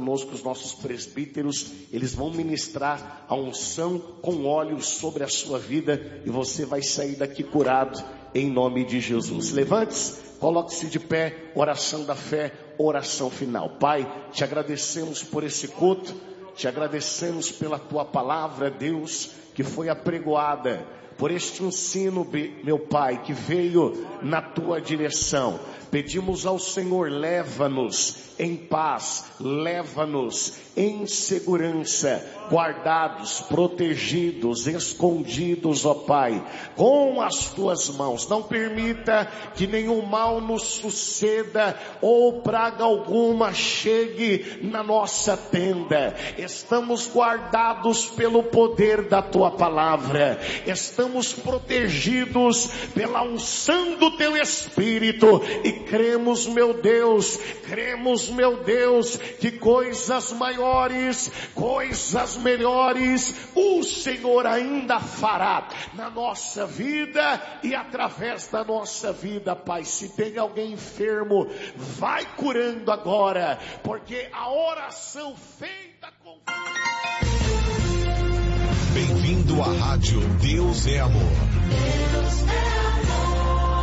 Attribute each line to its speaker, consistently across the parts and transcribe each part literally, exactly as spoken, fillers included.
Speaker 1: conosco os nossos presbíteros, eles vão ministrar a unção com óleo sobre a sua vida e você vai sair daqui curado em nome de Jesus. Levante-se, coloque-se de pé, oração da fé, oração final. Pai, te agradecemos por esse culto, te agradecemos pela tua palavra, Deus, que foi apregoada, por este ensino, meu Pai, que veio na tua direção. Pedimos ao Senhor, leva-nos em paz, leva-nos em segurança, guardados, protegidos, escondidos, ó Pai, com as tuas mãos. Não permita que nenhum mal nos suceda ou praga alguma chegue na nossa tenda. Estamos guardados pelo poder da tua palavra, estamos protegidos pela unção do teu Espírito e cremos, meu Deus, cremos, meu Deus, que coisas maiores, coisas melhores, o Senhor ainda fará na nossa vida e através da nossa vida, Pai. Se tem alguém enfermo, vai curando agora, porque a oração feita com...
Speaker 2: Bem-vindo à rádio Deus é Amor. Deus é amor.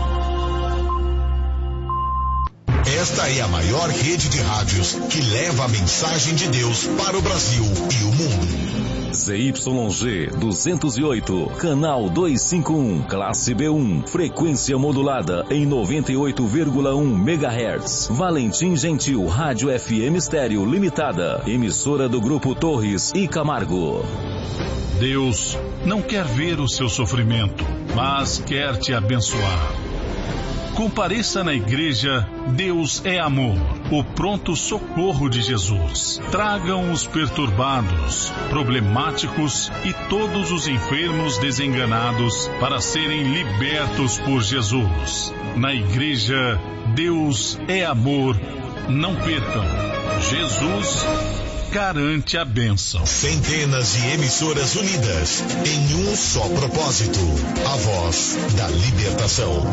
Speaker 2: Esta é a maior rede de rádios que leva a mensagem de Deus para o Brasil e o mundo.
Speaker 3: Z Y G duzentos e oito, canal duzentos e cinquenta e um, classe B um, frequência modulada em noventa e oito vírgula um megahertz. Valentim Gentil, Rádio F M Estéreo Limitada, emissora do Grupo Torres e Camargo.
Speaker 4: Deus não quer ver o seu sofrimento, mas quer te abençoar. Compareça na igreja Deus é Amor, o pronto socorro de Jesus. Tragam os perturbados, problemáticos e todos os enfermos desenganados para serem libertos por Jesus. Na igreja Deus é Amor, não percam. Jesus garante a bênção.
Speaker 2: Centenas de emissoras unidas em um só propósito: a voz da libertação.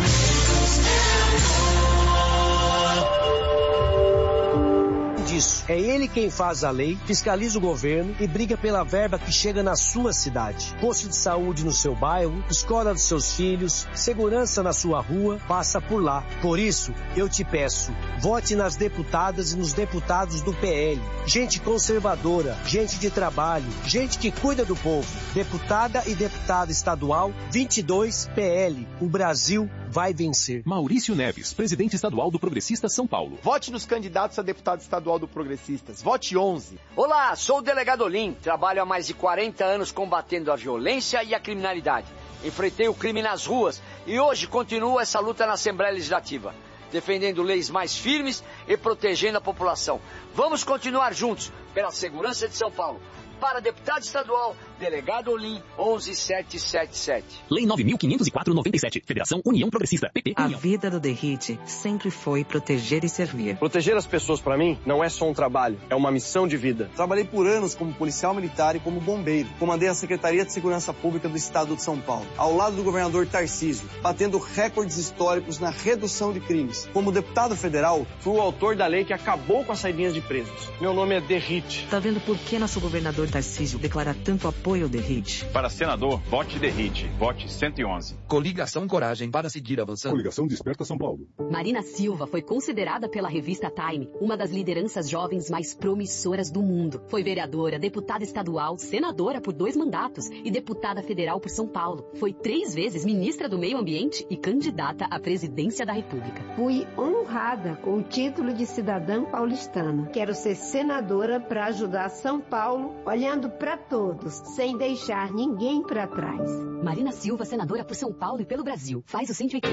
Speaker 5: Disso. É ele quem faz a lei, fiscaliza o governo e briga pela verba que chega na sua cidade. Posto de saúde no seu bairro, escola dos seus filhos, segurança na sua rua, passa por lá. Por isso, eu te peço, vote nas deputadas e nos deputados do P L. Gente conservadora, gente de trabalho, gente que cuida do povo. Deputada e deputado estadual, vinte e dois P L. O Brasil vai vencer.
Speaker 6: Maurício Neves, presidente estadual do Progressista São Paulo.
Speaker 7: Vote nos candidatos a deputado estadual do Progressistas. Vote onze.
Speaker 8: Olá, sou o delegado Olim. Trabalho há mais de quarenta anos combatendo a violência e a criminalidade. Enfrentei o crime nas ruas e hoje continuo essa luta na Assembleia Legislativa, defendendo leis mais firmes e protegendo a população. Vamos continuar juntos pela segurança de São Paulo. Para deputado estadual, delegado Olim, onze mil setecentos e setenta e sete.
Speaker 6: Lei nove mil quinhentos e quatro noventa e sete. Federação União Progressista. P P.
Speaker 9: A
Speaker 6: União.
Speaker 9: vida do Derrite sempre foi proteger e servir.
Speaker 10: Proteger as pessoas, para mim, não é só um trabalho, é uma missão de vida. Trabalhei por anos como policial militar e como bombeiro. Comandei a Secretaria de Segurança Pública do Estado de São Paulo, ao lado do governador Tarcísio, batendo recordes históricos na redução de crimes. Como deputado federal, fui o autor da lei que acabou com as saidinhas de presos. Meu nome é Derrite.
Speaker 9: Tá vendo por que nosso governador Tarcísio declara tanto apoio ao Derrite?
Speaker 11: Para senador, vote Derrite. Vote cento e onze.
Speaker 12: Coligação Coragem para seguir avançando.
Speaker 13: Coligação Desperta São Paulo.
Speaker 14: Marina Silva foi considerada pela revista Time uma das lideranças jovens mais promissoras do mundo. Foi vereadora, deputada estadual, senadora por dois mandatos e deputada federal por São Paulo. Foi três vezes ministra do Meio Ambiente e candidata à presidência da República.
Speaker 15: Fui honrada com o título de cidadã paulistana. Quero ser senadora para ajudar São Paulo, olhando para todos, sem deixar ninguém para trás.
Speaker 14: Marina Silva, senadora por São Paulo e pelo Brasil. Faz o cento e oitenta.